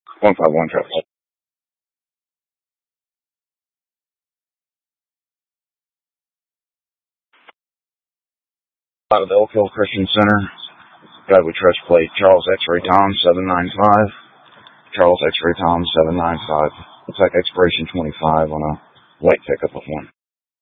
151 traffic. Out of the Oak Hill Christian Center. Guy with trust plate Charles X-Ray Tom 795. Charles X-Ray Tom 795. Looks like expiration 25 on a white pickup of one.